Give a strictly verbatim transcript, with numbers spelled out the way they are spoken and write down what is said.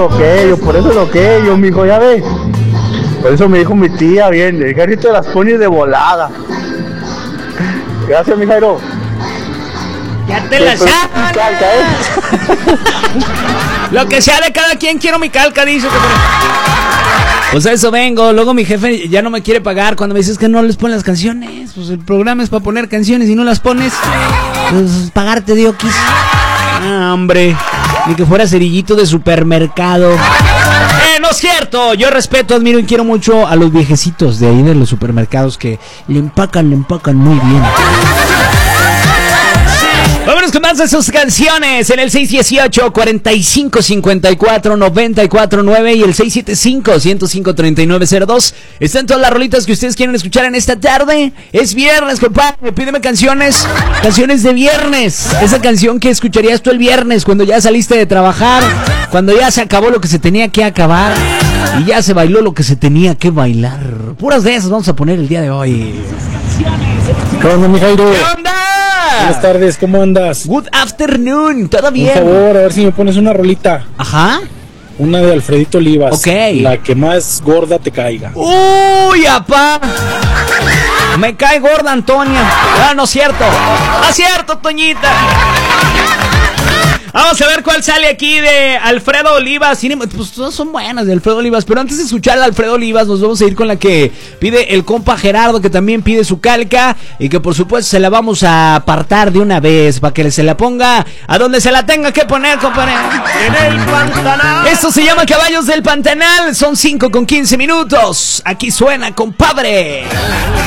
lo que yo, por eso lo que yo, mijo, ya ves. Por eso me dijo mi tía, bien, el ejército de las ponis de volada. Gracias, mi Jairo. Ya te la sabes. Lo que sea de cada quien, quiero mi calca, dice. Pues a eso vengo. Luego mi jefe ya no me quiere pagar cuando me dices que no les ponen las canciones. Pues el programa es para poner canciones y no las pones. Pues pagarte dio quis. Ah, hombre. Ni que fuera cerillito de supermercado. Eh, no es cierto. Yo respeto, admiro y quiero mucho a los viejecitos de ahí de los supermercados que le empacan, le empacan muy bien. Vámonos con más de sus canciones en el seis dieciocho, cuarenta y cinco, cincuenta y cuatro, noventa y cuatro nueve y el seis setenta y cinco, ciento cinco, treinta y nueve cero dos. Están todas las rolitas que ustedes quieren escuchar en esta tarde. Es viernes, compadre. Pídeme canciones, canciones de viernes. Esa canción que escucharías tú el viernes cuando ya saliste de trabajar, cuando ya se acabó lo que se tenía que acabar y ya se bailó lo que se tenía que bailar. Puras de esas vamos a poner el día de hoy. ¿Qué onda, mi Jairo? ¿Qué onda? Buenas tardes, ¿cómo andas? Good afternoon, ¿todo bien? Por favor, a ver si me pones una rolita. Ajá. Una de Alfredito Olivas. Ok. La que más gorda te caiga. Uy, apá. Me cae gorda, Antonia. Ah, no es cierto. No es cierto, Toñita. Vamos a ver cuál sale aquí de Alfredo Olivas. Pues todas son buenas de Alfredo Olivas. Pero antes de escuchar a Alfredo Olivas, nos vamos a ir con la que pide el compa Gerardo, que también pide su calca. Y que por supuesto se la vamos a apartar de una vez para que se la ponga a donde se la tenga que poner, compadre. En el Pantanal. Esto se llama Caballos del Pantanal. Son cinco con quince minutos. Aquí suena, compadre.